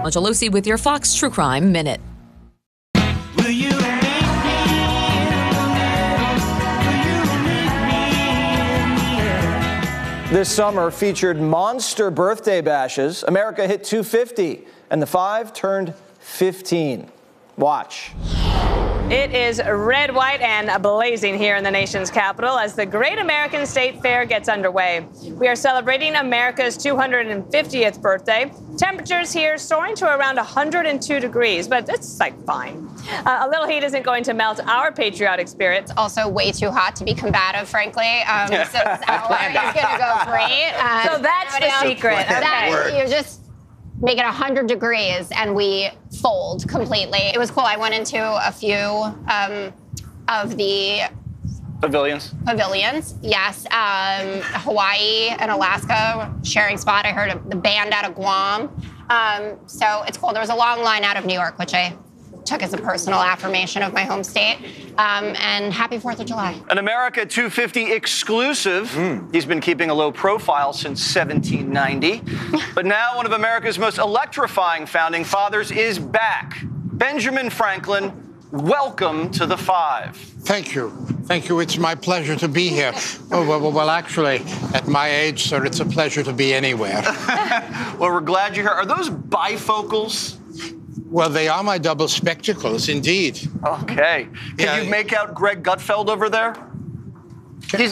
Angelucci with your Fox True Crime Minute. Will you meet me? This summer featured monster birthday bashes. America hit 250, and the 5 turned 15. Watch. It is red, white, and blazing here in the nation's capital as the Great American State Fair gets underway. We are celebrating America's 250th birthday. Temperatures here soaring to around 102 degrees, but it's like fine. A little heat isn't going to melt our patriotic spirit. It's also way too hot to be combative, frankly. So this hour is going to go great. So that's the secret. You just make it 100 degrees and we fold completely. It was cool. I went into a few of the Pavilions. Yes. Hawaii and Alaska, sharing spot. I heard the band out of Guam. So it's cool. There was a long line out of New York, which I took as a personal affirmation of my home state. And happy 4th of July. An America 250 exclusive. He's been keeping a low profile since 1790. But now one of America's most electrifying founding fathers is back. Benjamin Franklin, welcome to the 5. Thank you. Thank you. It's my pleasure to be here. Well, actually, at my age, sir, it's a pleasure to be anywhere. Well, we're glad you're here. Are those bifocals? Well, they are my double spectacles, indeed. Okay. Can you make out Greg Gutfeld over there? He's.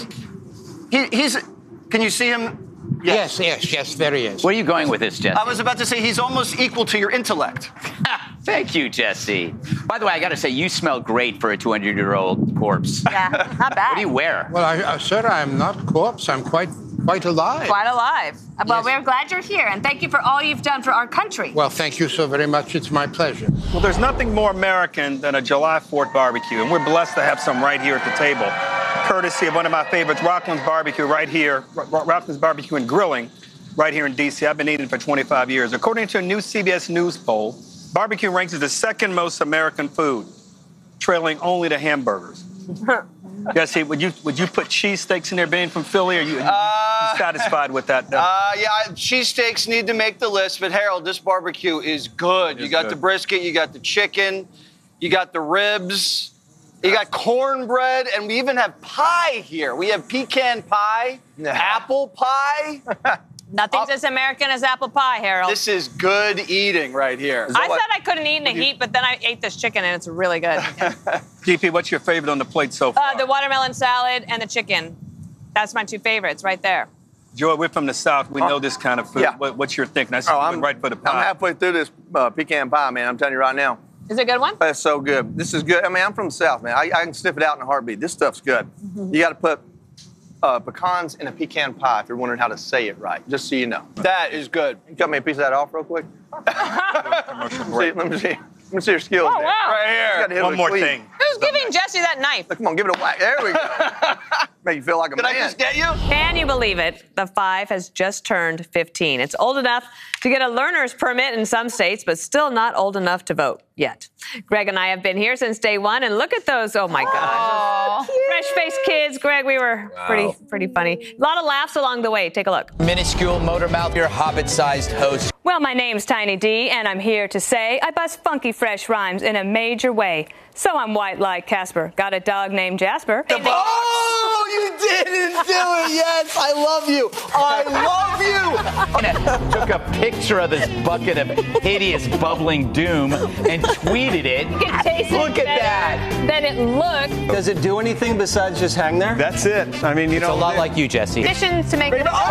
Can you see him? Yes, there he is. Where are you going with this, Jesse? I was about to say he's almost equal to your intellect. Thank you, Jesse. By the way, I got to say, you smell great for a 200-year-old corpse. Yeah, not bad. What do you wear? Well, sir, I'm not corpse. I'm quite alive. Quite alive. Well, Yes. we're glad you're here, and thank you for all you've done for our country. Well, thank you so very much. It's my pleasure. Well, there's nothing more American than a July 4th barbecue, and we're blessed to have some right here at the table. Courtesy of one of my favorites, Rockland's Barbecue, right here. Rockland's Barbecue and Grilling, right here in D.C. I've been eating for 25 years. According to a new CBS News poll, barbecue ranks as the second most American food, trailing only to hamburgers. Jesse, would you put cheesesteaks in there, being from Philly? Are you satisfied with that? Yeah, cheesesteaks need to make the list, but Harold, this barbecue is good. You got the brisket, you got the chicken, you got the ribs, you got cornbread, and we even have pie here. We have pecan pie, apple pie. Nothing's as American as apple pie, Harold. This is good eating right here. I said I couldn't eat in the heat, but then I ate this chicken, and it's really good. GP, what's your favorite on the plate so far? The watermelon salad and the chicken. That's my 2 favorites right there. Joy, we're from the South. We know this kind of food. Yeah. What's your thinking? I see you went right for the pie. I'm halfway through this pecan pie, man. I'm telling you right now. Is it a good one? That's so good. This is good. I mean, I'm from the South, man. I can sniff it out in a heartbeat. This stuff's good. You got to put pecans in a pecan pie if you're wondering how to say it right, just so you know. That is good. You cut me a piece of that off real quick? Let me see your skills. Oh, there. wow. Right here. One more thing. Who's giving Jesse that knife? Come on, give it a whack. There we go. Make you feel like a Did man. I just get you? Can you believe it? The 5 has just turned 15. It's old enough to get a learner's permit in some states, but still not old enough to vote yet. Greg and I have been here since day one, and look at those. Oh, my gosh. Fresh-faced kids. Greg, we were pretty funny. A lot of laughs along the way. Take a look. Minuscule motor mouth, your hobbit-sized host. Well, my name's Tiny D, and I'm here to say I bust funky fresh rhymes in a major way. So I'm white like Casper. Got a dog named Jasper. Oh, you didn't do it. Yes, I love you. I love you. Took a picture of this bucket of hideous bubbling doom and tweeted it. You can taste it Look at better that. than it looked. Does it do anything besides just hang there? That's it. I mean, It's a lot like you, Jesse. Conditions to make